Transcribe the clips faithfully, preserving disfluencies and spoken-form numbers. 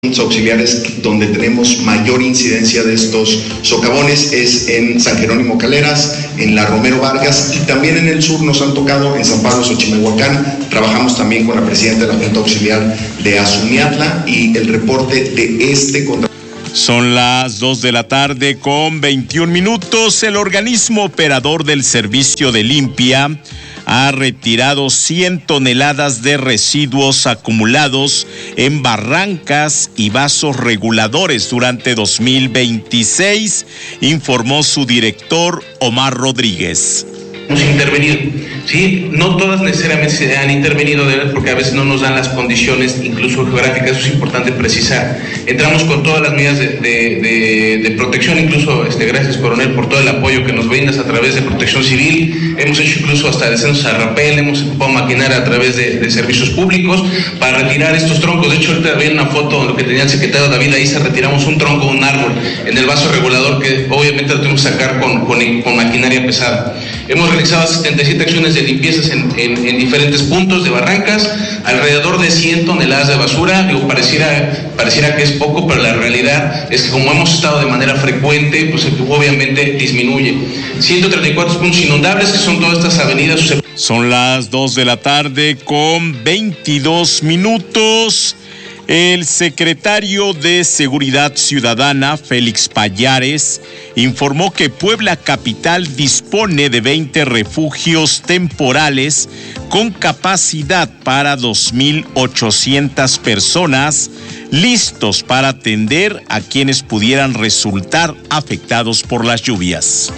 auxiliares donde tenemos mayor incidencia de estos socavones es en San Jerónimo Caleras, en la Romero Vargas, y también en el sur nos han tocado en San Pablo Xochimehuacán. Trabajamos también con la presidenta de la Junta Auxiliar de Azumiatla y el reporte de este contra... Son las dos de la tarde con veintiún minutos. El organismo operador del servicio de limpia ha retirado cien toneladas de residuos acumulados en barrancas y vasos reguladores durante dos mil veintiséis, informó su director Omar Rodríguez. Hemos intervenido, ¿sí? No todas necesariamente se han intervenido porque a veces no nos dan las condiciones, incluso geográficas, eso es importante precisar. Entramos con todas las medidas de, de, de, de protección, incluso este, gracias coronel por todo el apoyo que nos brindas a través de Protección Civil. Hemos hecho incluso hasta descensos a rapel, hemos ocupado maquinaria a través de, de servicios públicos para retirar estos troncos. De hecho, ahorita había una foto lo que tenía el secretario David Aiza, retiramos un tronco, un árbol en el vaso regulador que obviamente lo tenemos que sacar con, con, con maquinaria pesada. Hemos realizado setenta y siete acciones de limpiezas en, en, en diferentes puntos de barrancas, alrededor de cien toneladas de basura. Digo, pareciera, pareciera que es poco, pero la realidad es que como hemos estado de manera frecuente, pues obviamente disminuye. ciento treinta y cuatro puntos inundables, que son todas estas avenidas. Son las dos de la tarde con veintidós minutos. El secretario de Seguridad Ciudadana, Félix Pallares, informó que Puebla Capital dispone de veinte refugios temporales con capacidad para dos mil ochocientas personas, listos para atender a quienes pudieran resultar afectados por las lluvias.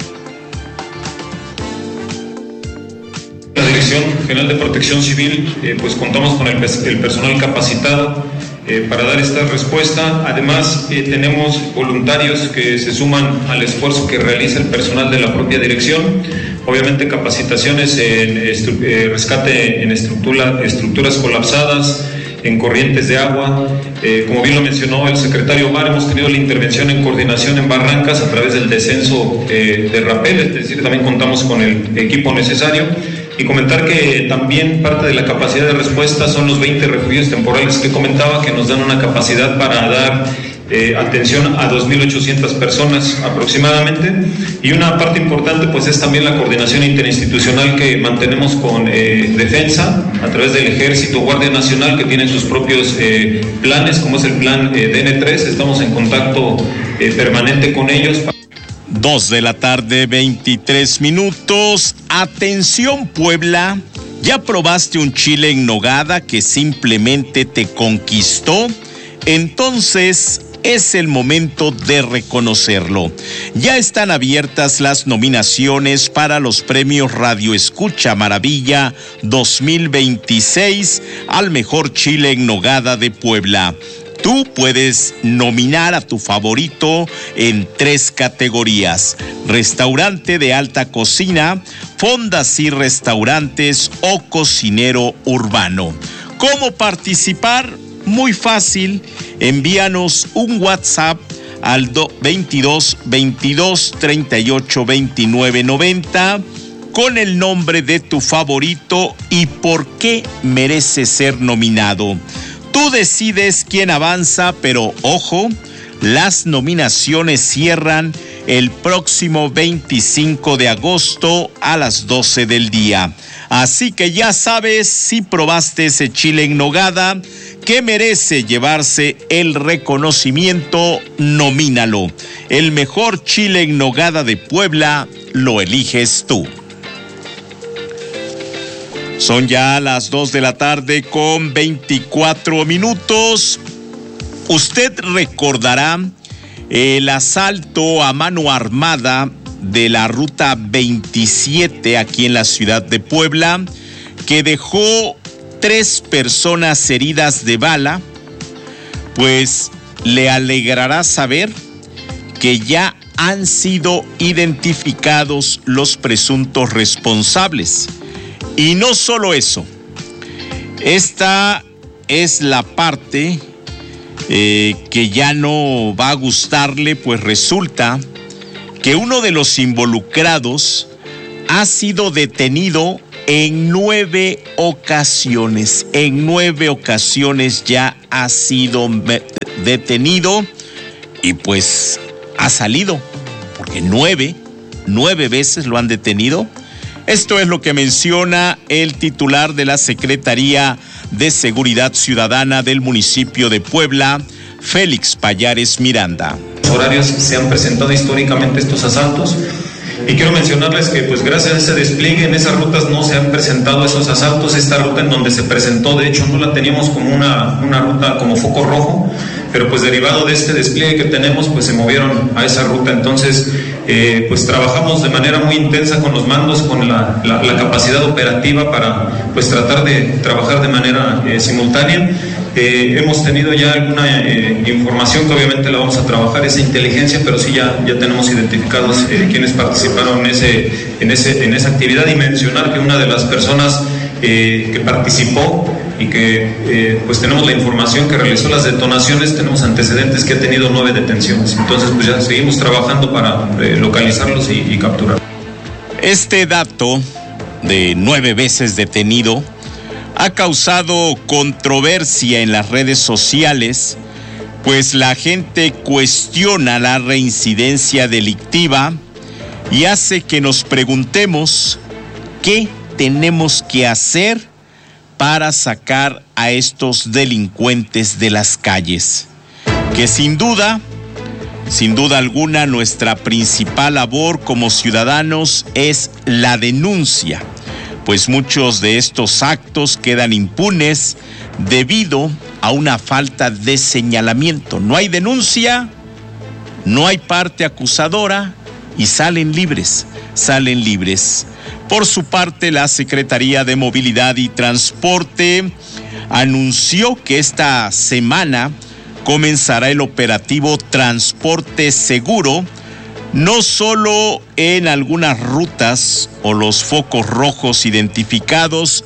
La Dirección General de Protección Civil, eh, pues contamos con el, el personal capacitado eh, para dar esta respuesta. Además, eh, tenemos voluntarios que se suman al esfuerzo que realiza el personal de la propia dirección. Obviamente, capacitaciones en eh, rescate en estructura, estructuras colapsadas, en corrientes de agua. Eh, como bien lo mencionó el secretario Omar, hemos tenido la intervención en coordinación en barrancas a través del descenso eh, de rapel, es decir, también contamos con el equipo necesario. Y comentar que también parte de la capacidad de respuesta son los veinte refugios temporales que comentaba, que nos dan una capacidad para dar eh, atención a dos mil ochocientas personas aproximadamente. Y una parte importante pues es también la coordinación interinstitucional que mantenemos con eh, Defensa, a través del Ejército, Guardia Nacional, que tienen sus propios eh, planes, como es el plan eh, D N tres. Estamos en contacto eh, permanente con ellos. Dos de la tarde, veintitrés minutos. Atención, Puebla. ¿Ya probaste un chile en nogada que simplemente te conquistó? Entonces es el momento de reconocerlo. Ya están abiertas las nominaciones para los premios Radio Escucha Maravilla dos mil veintiséis al mejor chile en nogada de Puebla. Tú puedes nominar a tu favorito en tres categorías: restaurante de alta cocina, fondas y restaurantes o cocinero urbano. ¿Cómo participar? Muy fácil. Envíanos un WhatsApp al veintidós veintidós treinta y ocho veintinueve noventa con el nombre de tu favorito y por qué merece ser nominado. Tú decides quién avanza, pero ojo, las nominaciones cierran el próximo veinticinco de agosto a las doce del día. Así que ya sabes, si probaste ese chile en nogada que merece llevarse el reconocimiento, nomínalo. El mejor chile en nogada de Puebla lo eliges tú. Son ya las dos de la tarde con veinticuatro minutos. Usted recordará el asalto a mano armada de la ruta veintisiete aquí en la ciudad de Puebla, que dejó tres personas heridas de bala. Pues le alegrará saber que ya han sido identificados los presuntos responsables. Y no solo eso, esta es la parte eh, que ya no va a gustarle, pues resulta que uno de los involucrados ha sido detenido En nueve ocasiones, en nueve ocasiones ya ha sido detenido y pues ha salido, porque nueve, nueve veces lo han detenido. Esto es lo que menciona el titular de la Secretaría de Seguridad Ciudadana del municipio de Puebla, Félix Pallares Miranda. Los horarios se han presentado históricamente estos asaltos. Y quiero mencionarles que pues gracias a ese despliegue en esas rutas no se han presentado esos asaltos. Esta ruta en donde se presentó, de hecho no la teníamos como una, una ruta como foco rojo, pero pues derivado de este despliegue que tenemos pues se movieron a esa ruta. Entonces eh, pues trabajamos de manera muy intensa con los mandos, con la, la, la capacidad operativa para pues tratar de trabajar de manera eh, simultánea. Eh, hemos tenido ya alguna eh, información que obviamente la vamos a trabajar, esa inteligencia, pero sí ya, ya tenemos identificados eh, quienes participaron en, ese, en, ese, en esa actividad, y mencionar que una de las personas eh, que participó y que eh, pues tenemos la información que realizó las detonaciones, tenemos antecedentes que ha tenido nueve detenciones. Entonces pues ya seguimos trabajando para eh, localizarlos y, y capturarlos. Este dato de nueve veces detenido ha causado controversia en las redes sociales, pues la gente cuestiona la reincidencia delictiva y hace que nos preguntemos qué tenemos que hacer para sacar a estos delincuentes de las calles. Que sin duda, sin duda alguna, nuestra principal labor como ciudadanos es la denuncia, pues muchos de estos actos quedan impunes debido a una falta de señalamiento. No hay denuncia, no hay parte acusadora y salen libres, salen libres. Por su parte, la Secretaría de Movilidad y Transporte anunció que esta semana comenzará el operativo Transporte Seguro, no solo en algunas rutas o los focos rojos identificados,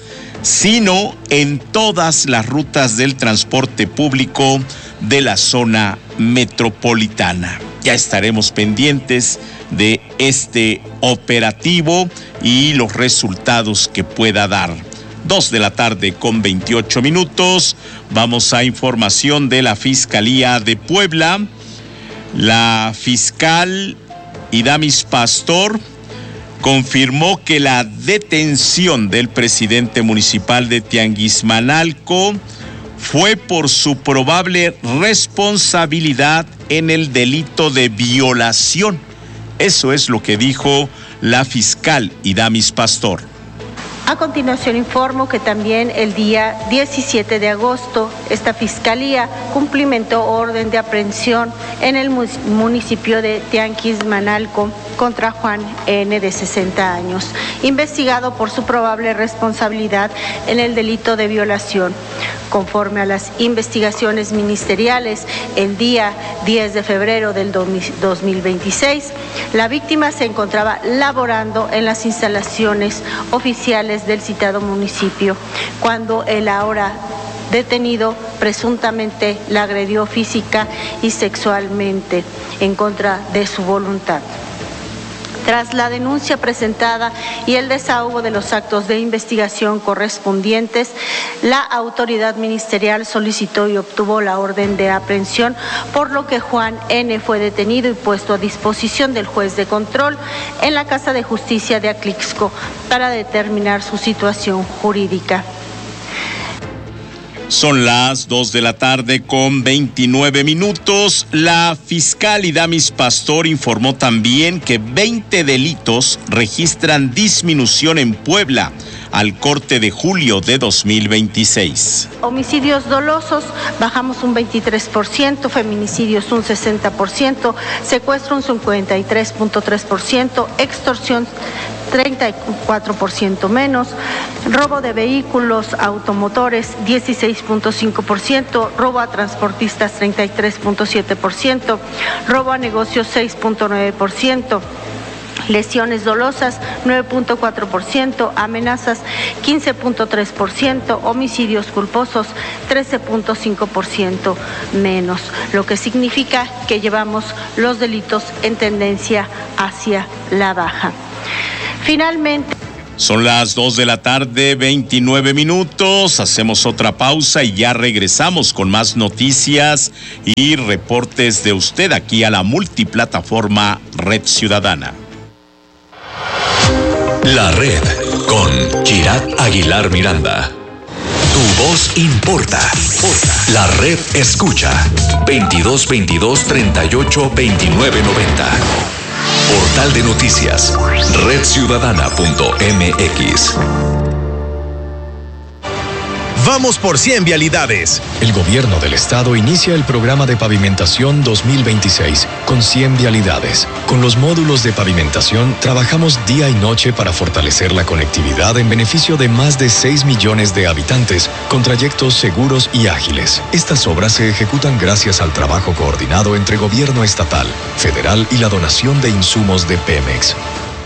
sino en todas las rutas del transporte público de la zona metropolitana. Ya estaremos pendientes de este operativo y los resultados que pueda dar. Dos de la tarde con veintiocho minutos. Vamos a información de la Fiscalía de Puebla. La fiscal Idamis Pastor confirmó que la detención del presidente municipal de Tianguismanalco fue por su probable responsabilidad en el delito de violación. Eso es lo que dijo la fiscal Idamis Pastor. A continuación informo que también el día diecisiete de agosto esta fiscalía cumplimentó orden de aprehensión en el municipio de Tianguismanalco contra Juan N., de sesenta años, investigado por su probable responsabilidad en el delito de violación. Conforme a las investigaciones ministeriales, el día diez de febrero del dos mil veintiséis, la víctima se encontraba laborando en las instalaciones oficiales del citado municipio, cuando el ahora detenido presuntamente la agredió física y sexualmente en contra de su voluntad. Tras la denuncia presentada y el desahogo de los actos de investigación correspondientes, la autoridad ministerial solicitó y obtuvo la orden de aprehensión, por lo que Juan N. fue detenido y puesto a disposición del juez de control en la Casa de Justicia de Atlixco para determinar su situación jurídica. Son las dos de la tarde con veintinueve minutos. La fiscal Idamis Pastor informó también que veinte delitos registran disminución en Puebla al corte de julio de dos mil veintiséis. Homicidios dolosos bajamos un veintitrés por ciento, feminicidios un sesenta por ciento, secuestro un cincuenta y tres punto tres por ciento, extorsión treinta y cuatro por ciento menos, robo de vehículos automotores dieciséis punto cinco por ciento, robo a transportistas treinta y tres punto siete por ciento, robo a negocios seis punto nueve por ciento. Lesiones dolosas nueve punto cuatro por ciento, amenazas quince punto tres por ciento, homicidios culposos trece punto cinco por ciento menos, lo que significa que llevamos los delitos en tendencia hacia la baja. Finalmente, Son las dos de la tarde, veintinueve minutos. Hacemos otra pausa y ya regresamos con más noticias y reportes de usted aquí a la multiplataforma Red Ciudadana. La Red con Girat Aguilar Miranda. Tu voz importa. La Red escucha. veintidós veintidós treinta y ocho veintinueve noventa. Portal de noticias, red ciudadana punto m x. Vamos por cien vialidades. El gobierno del estado inicia el programa de pavimentación dos mil veintiséis con cien vialidades. Con los módulos de pavimentación trabajamos día y noche para fortalecer la conectividad en beneficio de más de seis millones de habitantes con trayectos seguros y ágiles. Estas obras se ejecutan gracias al trabajo coordinado entre gobierno estatal, federal y la donación de insumos de Pemex.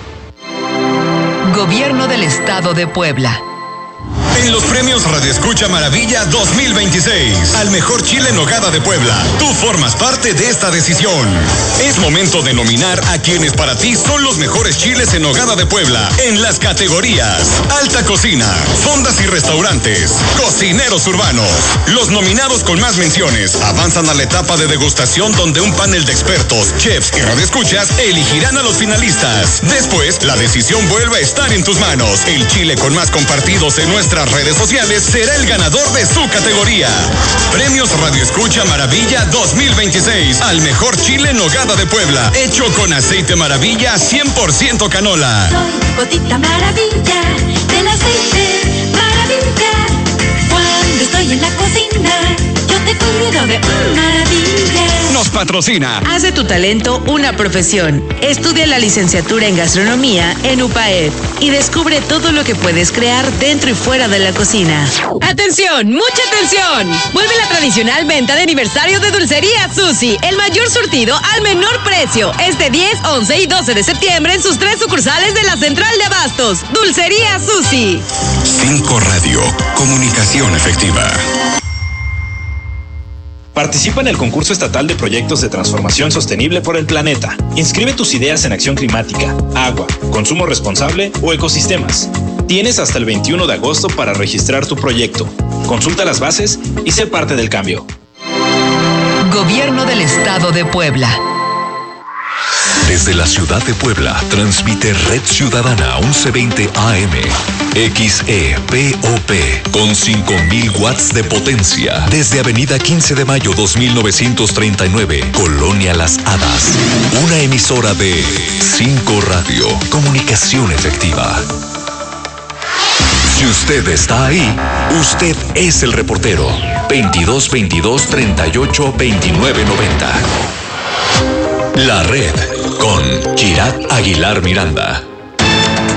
Gobierno del Estado de Puebla. En los premios Radio Escucha Maravilla dos mil veintiséis, al mejor chile en nogada de Puebla, tú formas parte de esta decisión. Es momento de nominar a quienes para ti son los mejores chiles en nogada de Puebla en las categorías Alta Cocina, Fondas y Restaurantes, Cocineros Urbanos. Los nominados con más menciones avanzan a la etapa de degustación donde un panel de expertos, chefs y radioescuchas elegirán a los finalistas. Después, la decisión vuelve a estar en tus manos. El chile con más compartidos en nuestras redes sociales será el ganador de su categoría. Premios Radio Escucha Maravilla dos mil veintiséis al mejor chile en nogada de Puebla, hecho con aceite Maravilla cien por ciento canola. Soy gotita maravilla del aceite Maravilla. Cuando estoy en la cocina, yo te cuido de maravilla. Nos patrocina. Haz de tu talento una profesión. Estudia la licenciatura en gastronomía en U P A E D y descubre todo lo que puedes crear dentro y fuera de la cocina. ¡Atención! ¡Mucha atención! Vuelve la tradicional venta de aniversario de Dulcería Susi. El mayor surtido al menor precio. Este diez, once y doce de septiembre en sus tres sucursales de la Central de Abastos. Dulcería Susi. cinco Radio. Comunicación efectiva. Participa en el concurso estatal de proyectos de transformación sostenible por el planeta. Inscribe tus ideas en acción climática, agua, consumo responsable o ecosistemas. Tienes hasta el veintiuno de agosto para registrar tu proyecto. Consulta las bases y sé parte del cambio. Gobierno del Estado de Puebla. Desde la ciudad de Puebla, transmite Red Ciudadana once veinte A M, X E P O P, con cinco mil watts de potencia, desde Avenida quince de mayo dos mil novecientos treinta y nueve, Colonia Las Hadas. Una emisora de cinco Radio, comunicación efectiva. Si usted está ahí, usted es el reportero. veintidós veintidós treinta y ocho veintinueve noventa. La Red con Girat Aguilar Miranda.